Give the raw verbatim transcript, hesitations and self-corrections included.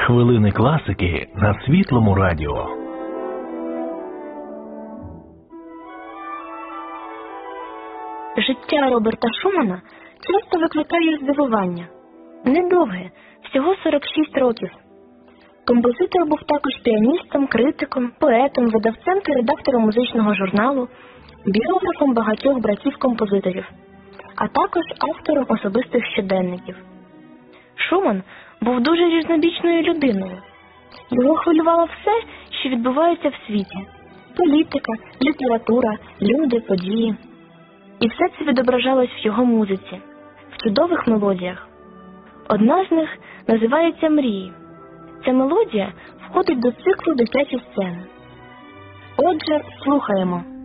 Хвилини класики на Світлому радіо. Життя Роберта Шумана часто викликає здивування. Недовге, всього сорок шість років. Композитор був також піаністом, критиком, поетом, видавцем та редактором музичного журналу, біографом багатьох братів-композиторів, а також автором особистих щоденників. Шуман був дуже різнобічною людиною. Його хвилювало все, що відбувається в світі – політика, література, люди, події. І все це відображалось в його музиці, в чудових мелодіях. Одна з них називається «Мрії». Ця мелодія входить до циклу «Дитячі сцени». Отже, слухаємо.